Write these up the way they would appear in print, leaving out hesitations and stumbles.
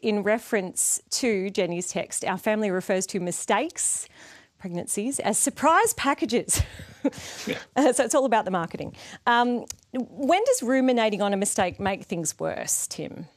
in reference to Jenny's text, our family refers to mistakes, pregnancies, as surprise packages. Yeah. So it's all about the marketing. When does ruminating on a mistake make things worse, Tim?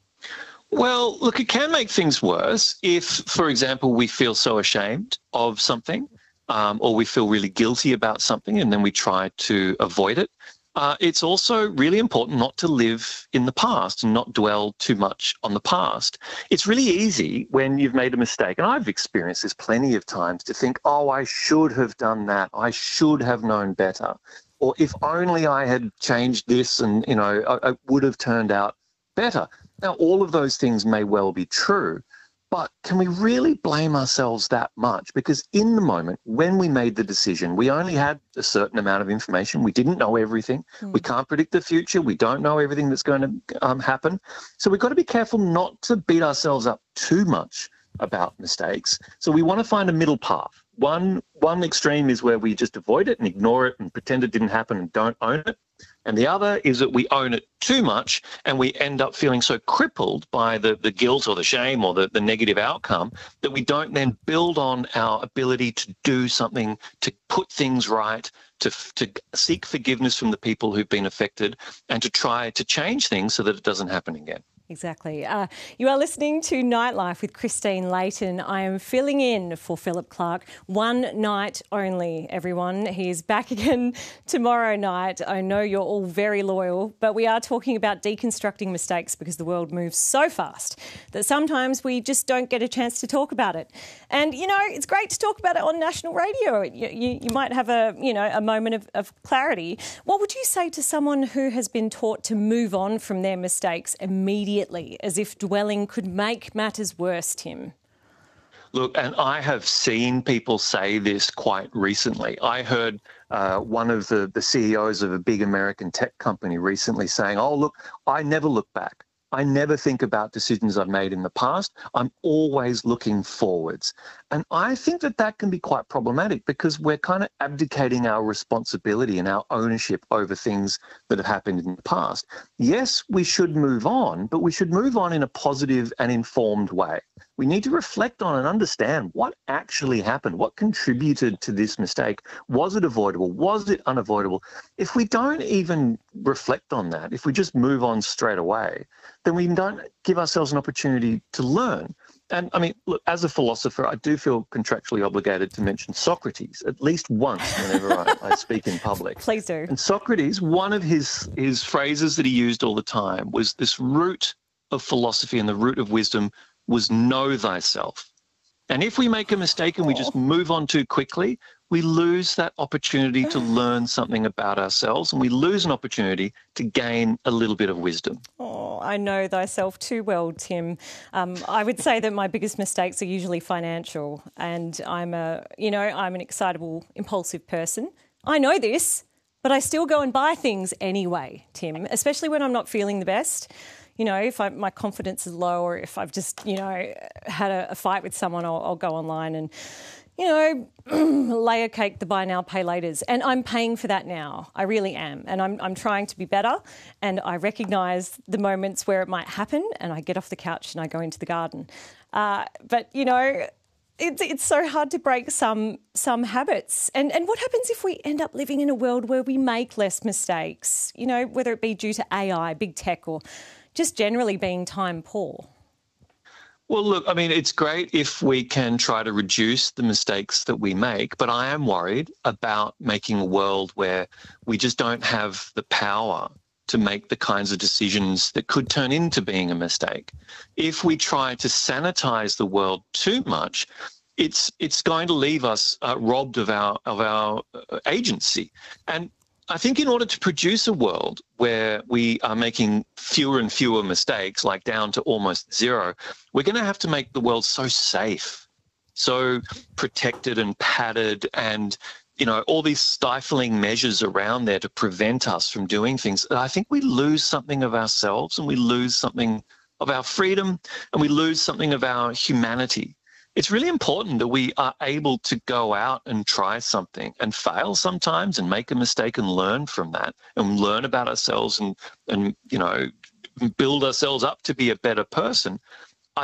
Well, look, it can make things worse if, for example, we feel so ashamed of something or we feel really guilty about something and then we try to avoid it. It's also really important not to live in the past and not dwell too much on the past. It's really easy when you've made a mistake, and I've experienced this plenty of times, to think, oh, I should have done that. I should have known better. Or if only I had changed this and, I would have turned out better. Now, all of those things may well be true, but can we really blame ourselves that much? Because in the moment, when we made the decision, we only had a certain amount of information. We didn't know everything. We can't predict the future. We don't know everything that's going to happen. So we've got to be careful not to beat ourselves up too much about mistakes. So we want to find a middle path. One extreme is where we just avoid it and ignore it and pretend it didn't happen and don't own it. And the other is that we own it too much and we end up feeling so crippled by the guilt or the shame or the negative outcome that we don't then build on our ability to do something, to put things right, to seek forgiveness from the people who've been affected and to try to change things so that it doesn't happen again. Exactly. You are listening to Nightlife with Christine Layton. I am filling in for Philip Clark. One night only, everyone. He is back again tomorrow night. I know you're all very loyal, but we are talking about deconstructing mistakes because the world moves so fast that sometimes we just don't get a chance to talk about it. And, it's great to talk about it on national radio. You might have a moment of clarity. What would you say to someone who has been taught to move on from their mistakes immediately, as if dwelling could make matters worse, Tim? Look, and I have seen people say this quite recently. I heard one of the CEOs of a big American tech company recently saying, oh, look, I never look back. I never think about decisions I've made in the past. I'm always looking forwards. And I think that can be quite problematic because we're kind of abdicating our responsibility and our ownership over things that have happened in the past. Yes, we should move on, but we should move on in a positive and informed way. We need to reflect on and understand what actually happened, what contributed to this mistake. Was it avoidable? Was it unavoidable? If we don't even reflect on that, if we just move on straight away, then we don't give ourselves an opportunity to learn. And I mean, look, as a philosopher, I do feel contractually obligated to mention Socrates at least once whenever I speak in public. Please do. And Socrates, one of his phrases that he used all the time was this root of philosophy and the root of wisdom was know thyself. And if we make a mistake and we just move on too quickly, we lose that opportunity to learn something about ourselves and we lose an opportunity to gain a little bit of wisdom. Oh, I know thyself too well, Tim. I would say that my biggest mistakes are usually financial, and I'm an excitable, impulsive person. I know this, but I still go and buy things anyway, Tim, especially when I'm not feeling the best. If my confidence is low or if I've just, had a fight with someone, I'll go online and, lay a cake, the buy now, pay laters. And I'm paying for that now. I really am. And I'm trying to be better. And I recognise the moments where it might happen and I get off the couch and I go into the garden. But it's so hard to break some habits. And what happens if we end up living in a world where we make less mistakes, whether it be due to AI, big tech, or just generally being time poor? Well, look, I mean, it's great if we can try to reduce the mistakes that we make, but I am worried about making a world where we just don't have the power to make the kinds of decisions that could turn into being a mistake. If we try to sanitize the world too much, it's going to leave us robbed of our agency. And I think in order to produce a world where we are making fewer and fewer mistakes, like down to almost zero, we're going to have to make the world so safe, so protected and padded and, all these stifling measures around there to prevent us from doing things. I think we lose something of ourselves and we lose something of our freedom and we lose something of our humanity. It's really important that we are able to go out and try something and fail sometimes and make a mistake and learn from that and learn about ourselves and build ourselves up to be a better person.